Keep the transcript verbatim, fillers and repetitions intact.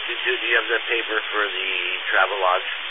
Do, do, do you have the paper for the travel lodge?